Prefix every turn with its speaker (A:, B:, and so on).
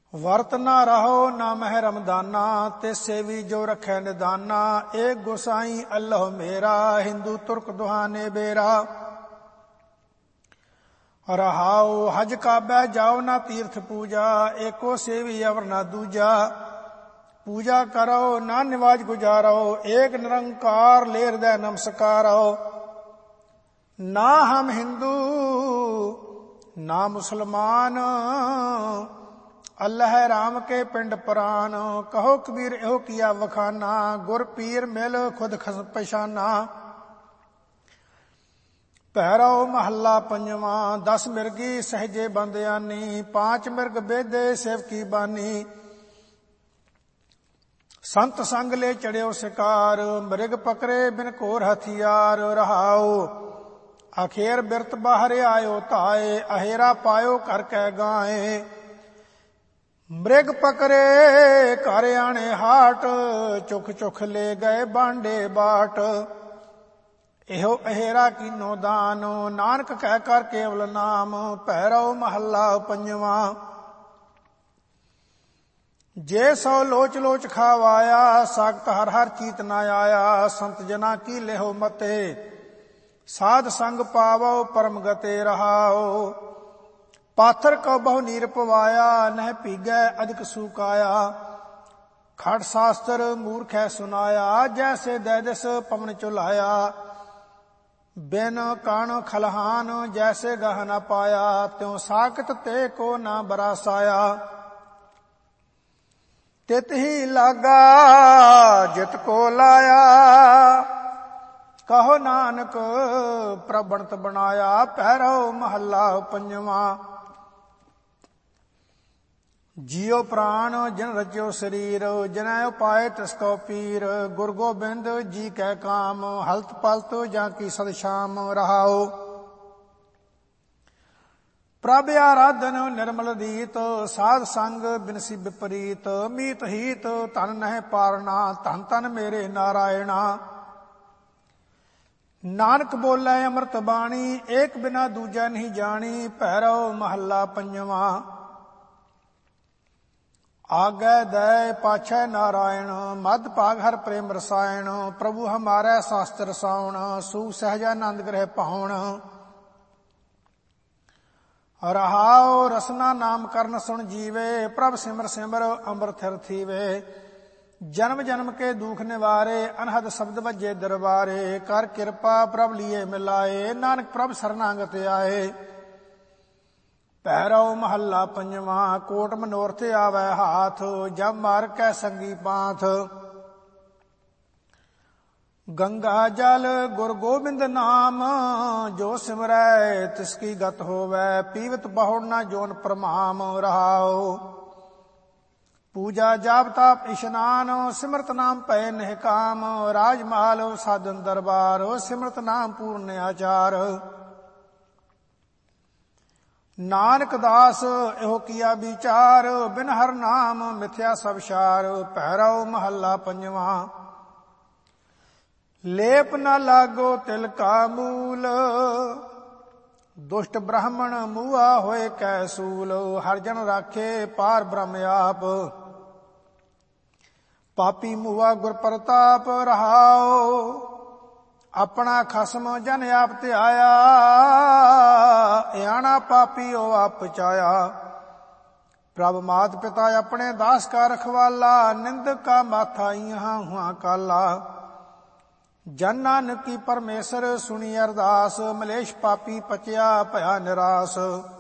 A: ਵਰਤ ਨਾ ਰਹੋ ਨਾ ਮਹਿ ਰਮਦਾਨਾ, ਤੇ ਸੇਵੀ ਜੋ ਰਖੈ ਨਿਦਾਨਾ। ਏਕ ਗੁਸਾਈ ਅੱਲਹੁ ਮੇਰਾ, ਹਿੰਦੂ ਤੁਰਕ ਦੁਹਾਨੇ ਬੇਰਾ। ਰਹਾਉ ਹਜ ਕਾਬੈ ਜਾਓ ਨਾ ਤੀਰਥ ਪੂਜਾ, ਏਕੋ ਸੇਵੀ ਅਵਰ ਨਾ ਦੂਜਾ। ਪੂਜਾ ਕਰੋ ਨਾ ਨਿਵਾਜ ਗੁਜਾਰੋ, ਏਕ ਨਿਰੰਕਾਰ ਲੈ ਹਿਰਦੈ ਨਮਸਕਾਰੋ। ਨਾ ਹਮ ਹਿੰਦੂ ਨਾ ਮੁਸਲਮਾਨ, ਅੱਲ੍ਹ ਰਾਮ ਕੇ ਪਿੰਡ ਪ੍ਰਾਨ। ਕਹੋ ਕਬੀਰ ਇਹੋ ਕੀਆ ਵਖਾਨਾ, ਗੁਰ ਪੀਰ ਮਿਲ ਖੁਦ ਪਛਾਨਾ। ਭੈਰੋ ਮਹੱਲਾ ਪੰਜਵਾਂ। 10 ਮਿਰਗੀ ਸਹਿਜੇ ਬੰਦਿਆਨੀ, 5 ਮਿਰਗ ਬੇਦੇ ਸੇਵਕੀ ਬਾਨੀ। ਸੰਤ ਸੰਗ ਲੈ ਚੜਿਓ ਸਿਕਾਰ, ਮ੍ਰਿਗ ਪਕਰੇ ਬਿਨ ਘੋਰ ਹਥਿਆਰ। ਰਹਾਉ ਅਖੇਰ ਬਿਰਤ ਬਾਹਰ ਆਇਓ ਧਾਏ, ਅਹੇਰਾ ਪਾਇਓ ਕਰ ਕੈ ਗਾਏ। ਮ੍ਰਿਗ ਪਕਰੇ ਘਰ ਆਣੇ ਹਾਟ, ਚੁਖ ਚੁਖ ਲੈ ਗਏ ਬਾਂਡੇ ਬਾਟ। ਇਹੋ ਅਹੇਰਾ ਕੀਨੋ ਦਾਨ, ਨਾਨਕ ਕਹਿ ਕਰ ਕੇਵਲ ਨਾਮ। ਭੈਰੋ ਮਹੱਲਾ ਪੰਜਵਾਂ। ਜੇ ਸੋ ਲੋਚ ਲੋਚ ਖਾਵਾਇਆ, ਸਾਖਤ ਹਰ ਹਰ ਚੀਤ ਨਾ ਆਇਆ। ਸੰਤ ਜਨਾ ਕੀ ਲਿਹੋ ਮਤੇ, ਸਾਧ ਸੰਗ ਪਾਵੋ ਪਰਮ ਗਤੇ। ਰਹਾਉ ਪਾਥਰ ਕੋ ਬਹੁ ਨੀਰ ਪਵਾਇਆ, ਨਹਿ ਭੀਗੈ ਅਧਿਕ ਸੁਕਾਇਆ। ਖੜ ਸ਼ਾਸਤਰ ਮੂਰਖੈ ਸੁਨਾਇਆ, ਜੈਸੇ ਦੈਦਸ ਪਵਨ ਝੁਲਾਇਆ। ਬਿਨ ਕਣ ਖਲਹਾਨ ਜੈਸੇ ਗਹ ਨ ਪਾਇਆ, ਤਿਉ ਸਾਖਤ ਤੇ ਕੋ ਨਾ ਬਰਾਸਾਇਆ। ਤਿਤ ਹੀ ਲਾਗਾ ਜਿਤ ਕੋ ਲਾਇਆ, ਕਹੋ ਨਾਨਕ ਪ੍ਰਬਣਤ ਬਣਾਇਆ। ਭੈਰੋ ਮਹੱਲਾ ਪੰਜਵਾਂ। ਜਿਉ ਪ੍ਰਾਣ ਜਿਨ ਰਚਿਓ ਸਰੀਰ, ਜਿਨੈ ਉਪਾਏ ਤਿਸ ਕੋ ਪੀਰ। ਗੁਰ ਗੋਬਿੰਦ ਜੀ ਕੈ ਕਾਮ, ਹਲਤ ਪਲਤ ਜਾਂ ਕੀ ਸਦ ਸ਼ਾਮ। ਰਹਾਉ ਪ੍ਰਭ ਆਰਾਧਨ ਨਿਰਮਲ ਰੀਤ, ਸਾਧ ਸੰਗ ਬਿਨਸੀ ਵਿਪਰੀਤ। ਮੀਤ ਹੀਤ ਧਨ ਨਹਿ ਪਾਰਨਾ, ਧਨ ਧਨ ਮੇਰੇ ਨਾਰਾਇਣਾ। ਨਾਨਕ ਬੋਲੇ ਅੰਮ੍ਰਿਤ ਬਾਣੀ, ਏਕ ਬਿਨਾ ਦੂਜਾ ਨਹੀਂ ਜਾਣੀ। ਭੈਰੋ ਮਹੱਲਾ ਪੰਜਵਾਂ। ਆਗੈ ਦੈ ਪਾਛੈ ਨਾਰਾਇਣ, ਮਧ ਭਾਗ ਹਰ ਪ੍ਰੇਮ ਰਸਾਇਣ। ਪ੍ਰਭੂ ਹਮਾਰੈ ਸ਼ਾਸਤਰ ਸਾਉਣ, ਸੂ ਸਹਿਜਾਨੰਦ ਗ੍ਰਹਿ ਪਾਉਣ। ਰਹਾਉ ਰਸਨਾ ਨਾਮ ਕਰਨ ਸੁਣ ਜੀਵੇ, ਪ੍ਰਭ ਸਿਮਰ ਸਿਮਰ ਅੰਮ੍ਰਿਤ ਥਿਰ ਥੀਵੇ। ਜਨਮ ਜਨਮ ਕੇ ਦੁਖ ਨਿਵਾਰੇ, ਅਨਹਦ ਸ਼ਬਦ ਵੱਜੇ ਦਰਬਾਰੇ। ਕਰ ਕਿਰਪਾ ਪ੍ਰਭ ਲੀਏ ਮਿਲਾਏ, ਨਾਨਕ ਪ੍ਰਭ ਸਰਨਾਗਤ ਆਏ। ਭੈਰੋ ਮਹੱਲਾ ਪੰਜਵਾਂ। ਕੋਟ ਮਨੋਰਥ ਆਵੈ ਹਾਥ, ਜਬ ਮਾਰ ਕੈ ਸੰਗੀ ਪਾਥ। ਗੰਗਾ ਜਲ ਗੁਰ ਗੋਬਿੰਦ ਨਾਮ, ਜੋ ਸਿਮਰੈ ਤਿਸ ਕੀ ਗਤ ਹੋਵੈ। ਪੀਵਤ ਬਹੁੜ ਨਾ ਜੋਨ ਪ੍ਰਮਾਮ। ਰਹਾਉ ਪੂਜਾ ਜਾਪ ਤਾਪ ਇਸ਼ਨਾਨ, ਸਿਮਰਤ ਨਾਮ ਪਏ ਨਹਿ ਕਾਮ। ਰਾਜ ਮਹਾਲ ਸਾਧਨ ਦਰਬਾਰ, ਸਿਮਰਤ ਨਾਮ ਪੂਰਨ ਆਚਾਰ। ਨਾਨਕ ਦਾਸ ਇਹੋ ਕੀਆ ਵਿਚਾਰ, ਬਿਨ ਹਰ ਨਾਮ ਮਿਥਿਆ ਸਭ ਸਾਰ। ਭੈਰੋ ਮਹੱਲਾ ਪੰਜਵਾਂ। ਲੇਪ ਨ ਲਾਗੋ ਤਿਲ ਕਾ ਮੂਲ, ਦੁਸ਼ਟ ਬ੍ਰਾਹਮਣ ਮੂਆ ਹੋਏ ਕੈ ਸੂਲ। ਹਰ ਜਨ ਰਾਖੇ ਪਾਰ ਬ੍ਰਹਮ ਆਪ, ਪਾਪੀ ਮੂਆ ਗੁਰ ਪ੍ਰਤਾਪ। ਰਹਾਉ ਆਪਣਾ ਖਸਮ ਜਨ ਆਪ ਧਿਆਇਆ, ਇਆਣਾ ਪਾਪੀਓ ਆਪ ਪਚਾਇਆ। ਪ੍ਰਭ ਮਾਤ ਪਿਤਾ ਆਪਣੇ ਦਾਸ ਕਾ ਰਖਵਾਲਾ, ਨਿੰਦਕ ਕਾ ਮਾਥਾ ਇਹਾਂ ਹੁਆ ਕਾਲਾ। ਜਨ ਨਾਨਕ ਕੀ ਪਰਮੇਸ਼ਰ ਸੁਣੀ ਅਰਦਾਸ, ਮਲੇਸ਼ ਪਾਪੀ ਪਚਿਆ ਭਇਆ ਨਿਰਾਸ।